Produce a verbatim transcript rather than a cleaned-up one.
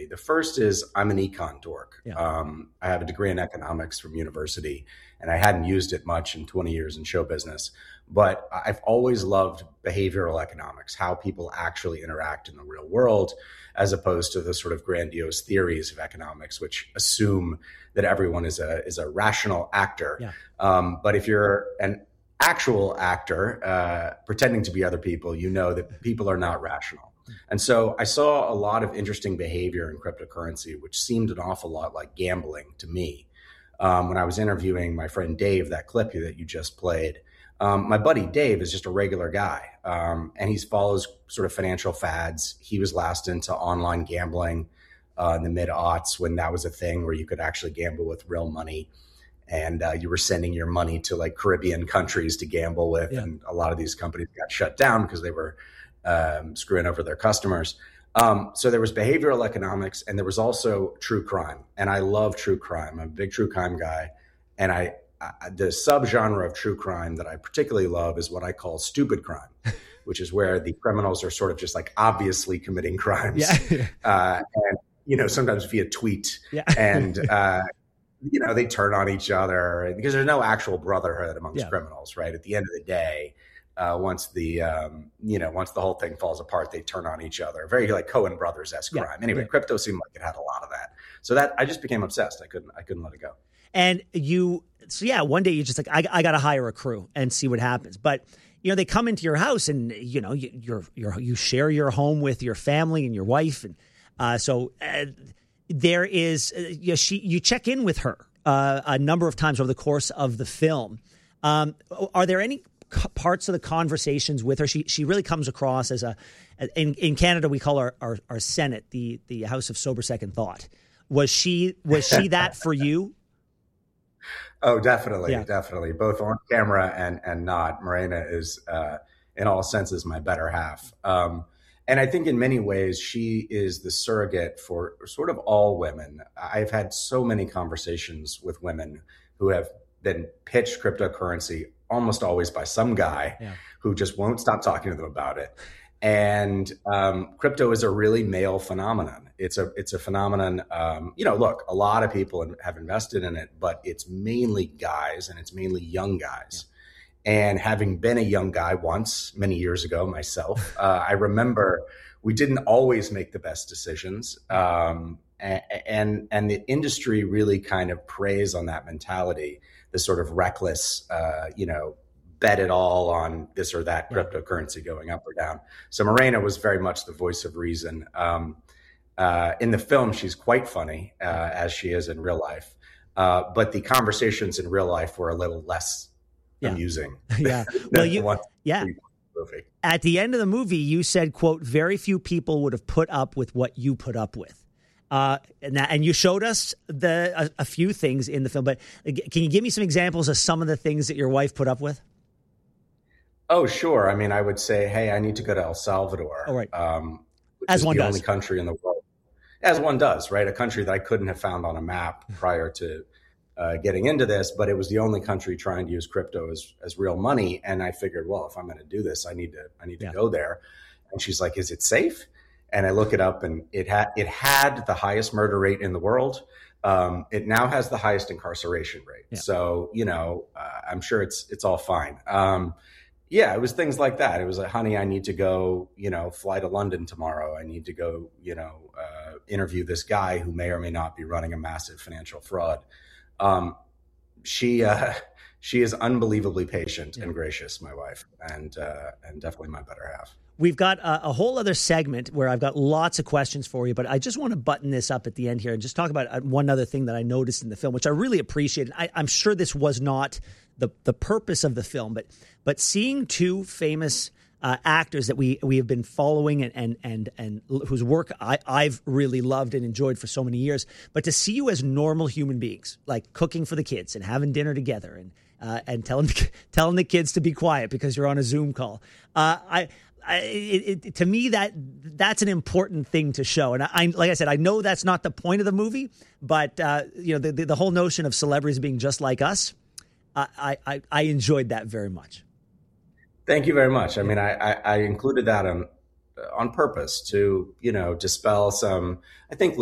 me. The first is I'm an econ dork. Yeah. Um, I have a degree in economics from university, and I hadn't used it much in twenty years in show business. But I've always loved behavioral economics, how people actually interact in the real world, as opposed to the sort of grandiose theories of economics, which assume that everyone is a is a rational actor. Yeah. Um, but if you're an actual actor uh, pretending to be other people, you know that people are not rational. And so I saw a lot of interesting behavior in cryptocurrency, which seemed an awful lot like gambling to me. Um, when I was interviewing my friend Dave, that clip that you just played, um, my buddy Dave is just a regular guy, um, and he follows sort of financial fads. He was last into online gambling uh, in the mid-aughts when that was a thing where you could actually gamble with real money. And uh, you were sending your money to like Caribbean countries to gamble with. Yeah. And a lot of these companies got shut down because they were um, screwing over their customers. Um, so there was behavioral economics, and there was also true crime. And I love true crime. I'm a big true crime guy. And I, I the subgenre of true crime that I particularly love is what I call stupid crime, which is where the criminals are sort of just like obviously committing crimes. Yeah. uh, and, you know, sometimes via tweet. Yeah. and, uh, you know, they turn on each other because there's no actual brotherhood amongst yeah. criminals, right? At the end of the day, uh, once the, um, you know, once the whole thing falls apart, they turn on each other. Very like Coen Brothers-esque yeah. crime. Anyway, yeah. crypto seemed like it had a lot of that. So that I just became obsessed. I couldn't, I couldn't let it go. And you, so yeah, one day you're just like, I, I got to hire a crew and see what happens. But, you know, they come into your house and, you know, you, you're, you're, you share your home with your family and your wife. And uh, so uh, there is, uh, you know, she, you check in with her uh, a number of times over the course of the film. Um, are there any c- parts of the conversations with her? She she really comes across as a, in, in Canada, we call our, our, our Senate, the, the House of Sober Second Thought. Was she, was she that for you? Oh, definitely. Yeah. Definitely. Both on camera and, and not. Morena is, uh, in all senses, my better half. Um, And I think in many ways, she is the surrogate for sort of all women. I've had so many conversations with women who have been pitched cryptocurrency almost always by some guy yeah. who just won't stop talking to them about it. And um, crypto is a really male phenomenon. It's a it's a phenomenon. Um, you know, look, a lot of people have invested in it, but it's mainly guys, and it's mainly young guys. Yeah. And having been a young guy once, many years ago myself, uh, I remember we didn't always make the best decisions. Um, and, and and the industry really kind of preys on that mentality, this sort of reckless, uh, you know, bet it all on this or that cryptocurrency going up or down. So Morena was very much the voice of reason. Um, uh, in the film, she's quite funny, uh, as she is in real life. Uh, but the conversations in real life were a little less Yeah. amusing. Yeah. Well, you, yeah. At the end of the movie, you said, quote, very few people would have put up with what you put up with. Uh, and, that, and you showed us the a, a few things in the film, but can you give me some examples of some of the things that your wife put up with? Oh, sure. I mean, I would say, hey, I need to go to El Salvador. Oh, right. Um, which As is one the does. only country in the world. As one does, right? A country that I couldn't have found on a map prior to Uh, getting into this, but it was the only country trying to use crypto as, as real money. And I figured, well, if I'm going to do this, I need to, I need to yeah. go there. And she's like, is it safe? And I look it up, and it had, it had the highest murder rate in the world. Um, it now has the highest incarceration rate. Yeah. So, you know, uh, I'm sure it's, it's all fine. Um, yeah, it was things like that. It was like, honey, I need to go, you know, fly to London tomorrow. I need to go, you know, uh, interview this guy who may or may not be running a massive financial fraud. Um, she, uh, she is unbelievably patient yeah. and gracious, my wife, and, uh, and definitely my better half. We've got a, a whole other segment where I've got lots of questions for you, but I just want to button this up at the end here and just talk about one other thing that I noticed in the film, which I really appreciated. I, I'm sure this was not the, the purpose of the film, but, but seeing two famous Uh, actors that we we have been following and and and, and whose work I, I've really loved and enjoyed for so many years, but to see you as normal human beings, like cooking for the kids and having dinner together and uh, and telling telling the kids to be quiet because you're on a Zoom call, uh, I. I, it, it, to me, that that's an important thing to show. And I, like I said, I know that's not the point of the movie, but uh, you know, the, the the whole notion of celebrities being just like us, I I, I enjoyed that very much. Thank you very much. I mean, I, I, I included that on on purpose to, you know, dispel some, I think,